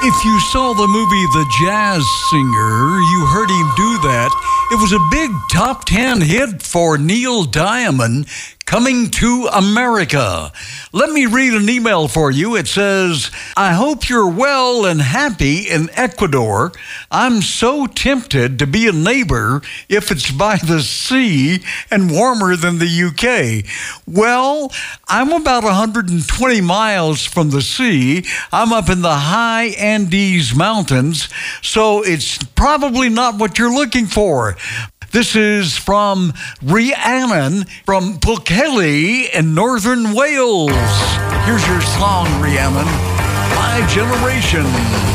If you saw the movie The Jazz Singer, you heard him do that. It was a big top 10 hit for Neil Diamond, Coming to America. Let me read an email for you. It says, I hope you're well and happy in Ecuador. I'm so tempted to be a neighbor if it's by the sea and warmer than the UK. Well, I'm about 120 miles from the sea. I'm up in the high Andes Mountains, so it's probably not what you're looking for. This is from Rhiannon from Pwllheli in northern Wales. Here's your song, Rhiannon, My Generation.